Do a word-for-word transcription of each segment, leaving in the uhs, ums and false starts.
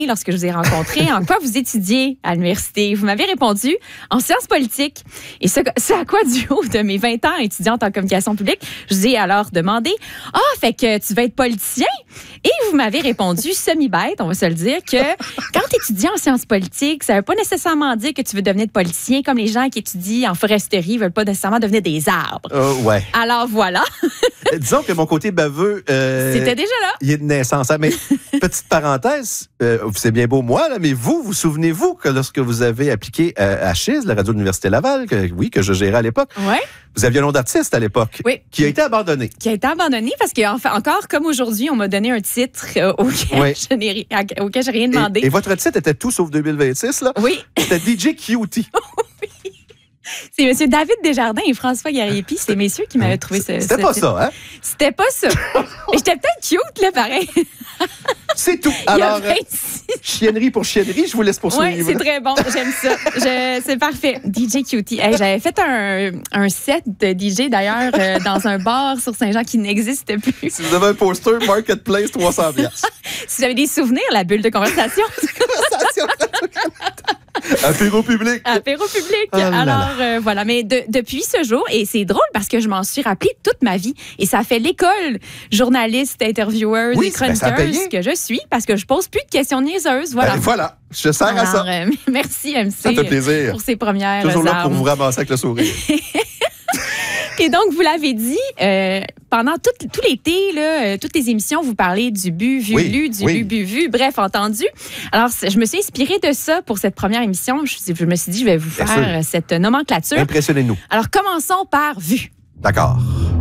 lorsque je vous ai rencontré, en quoi vous étudiez à l'université. Vous m'avez répondu en sciences politiques. Et ce, ce à quoi, du haut de mes vingt ans étudiante en communication publique, je vous ai alors demandé « Ah, fait que tu vas être politicien? » Et vous m'avez répondu, semi-bête, on va se le dire, que quand tu étudies en sciences politiques, ça ne veut pas nécessairement dire que tu veux devenir politicien, comme les gens qui étudient en foresterie ne veulent pas nécessairement devenir des arbres. Euh, ouais. Alors voilà. Disons que mon côté baveux... Euh, C'était déjà là. Il est de naissance. Hein? Mais petite parenthèse, euh, c'est bien beau moi, là, mais vous, vous souvenez-vous que lorsque vous avez appliqué euh, à Chiz, la radio de l'Université Laval, que, oui, que je gérais à l'époque, ouais. Vous aviez un nom d'artiste à l'époque, oui. qui a été abandonné. Qui a été abandonné parce qu'encore enfin, comme aujourd'hui, on m'a donné un titre euh, auquel, oui. je n'ai, auquel je n'ai rien demandé. Et, et votre titre était tout sauf deux mille vingt-six, là? Oui. C'était D J Cutie. Oui. C'est M. David Desjardins et François Gariepi, c'est messieurs qui m'avaient trouvé ce C'était ce pas titre. ça, hein? C'était pas ça. Mais j'étais peut-être cute, là, pareil. C'est tout. Alors, euh, chiennerie pour chiennerie, je vous laisse poursuivre. Oui, c'est très bon. J'aime ça. Je, c'est parfait. D J Cutie. Hey, j'avais fait un, un set de D J, d'ailleurs, euh, dans un bar sur Saint-Jean qui n'existe plus. Si vous avez un poster, Marketplace, trois cents dollars. Si vous avez des souvenirs, la bulle de conversation. Conversation. Apéro public. Apéro public. Oh là là. Alors, euh, voilà. Mais de, depuis ce jour, et c'est drôle parce que je m'en suis rappelé toute ma vie. Et ça fait l'école journaliste, intervieweuse oui, et chroniqueuse que je suis parce que je pose plus de questions niaiseuses. Voilà. Ben, voilà. Je sers Alors, à ça. Euh, merci, M C. Ça fait plaisir. Pour ces premières Toujours là armes. pour vous ramasser avec le sourire. Et donc, vous l'avez dit, euh, pendant tout, tout l'été, là, euh, toutes les émissions, vous parlez du bu, vu, oui, lu, du oui. lu, bu, vu, bref, entendu. Alors, je me suis inspirée de ça pour cette première émission. Je, je me suis dit, je vais vous Bien faire sûr. cette nomenclature. Impressionnez-nous. Alors, commençons par vu. D'accord.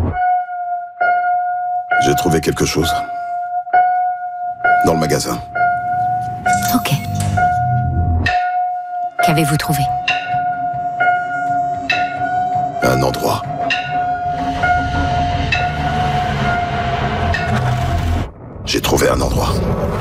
J'ai trouvé quelque chose. Dans le magasin. OK. Qu'avez-vous trouvé? Un endroit. J'ai trouvé un endroit.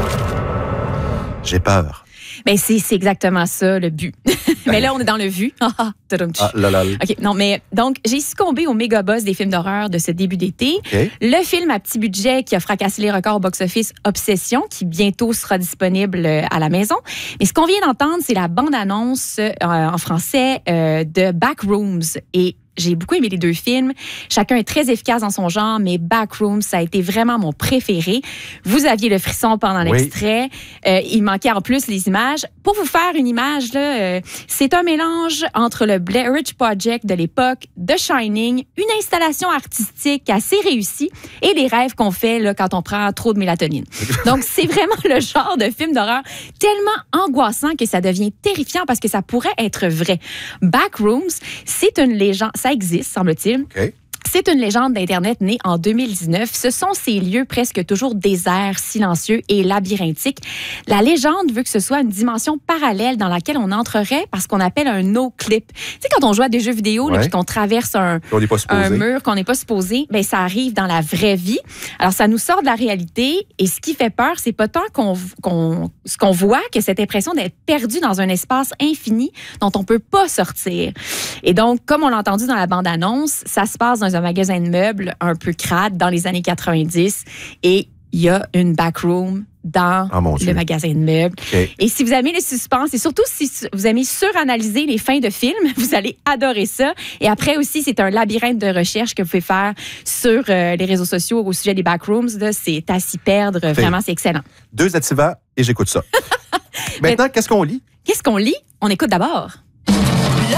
J'ai peur. Ben, c'est, c'est exactement ça, le but. Mais là, on est dans le vu. Ah là là. OK, non, mais donc, j'ai succombé au méga buzz des films d'horreur de ce début d'été. Okay. Le film à petit budget qui a fracassé les records au box-office, Obsession, qui bientôt sera disponible à la maison. Mais ce qu'on vient d'entendre, c'est la bande-annonce euh, en français euh, de Backrooms. Et j'ai beaucoup aimé les deux films. Chacun est très efficace dans son genre, mais Backrooms, ça a été vraiment mon préféré. Vous aviez le frisson pendant oui. l'extrait. Euh, il manquait en plus les images. Pour vous faire une image, là, euh, c'est un mélange entre le Blair Witch Project de l'époque, The Shining, une installation artistique assez réussie et les rêves qu'on fait là, quand on prend trop de mélatonine. Donc, c'est vraiment le genre de film d'horreur tellement angoissant que ça devient terrifiant parce que ça pourrait être vrai. Backrooms, c'est une légende. Ça existe, semble-t-il. Okay. C'est une légende d'Internet née en deux mille dix-neuf. Ce sont ces lieux presque toujours déserts, silencieux et labyrinthiques. La légende veut que ce soit une dimension parallèle dans laquelle on entrerait par ce qu'on appelle un no-clip. Tu sais, quand on joue à des jeux vidéo ouais. là, puis qu'on traverse un, on n'est pas supposé. un mur qu'on n'est pas supposé, ben ça arrive dans la vraie vie. Alors, ça nous sort de la réalité et ce qui fait peur, c'est pas tant qu'on, qu'on, ce qu'on voit que cette impression d'être perdu dans un espace infini dont on peut pas sortir. Et donc, comme on l'a entendu dans la bande-annonce, ça se passe dans un magasin de meubles un peu crade dans les années quatre-vingt-dix et il y a une backroom dans oh, le magasin de meubles. Okay. Et si vous aimez le suspense et surtout si vous aimez suranalyser les fins de films, vous allez adorer ça. Et après aussi, c'est un labyrinthe de recherche que vous pouvez faire sur euh, les réseaux sociaux au sujet des backrooms. Là, c'est à s'y perdre. Fait. Vraiment, c'est excellent. Deux activants et j'écoute ça. Maintenant, qu'est-ce qu'on lit? Qu'est-ce qu'on lit? On écoute d'abord.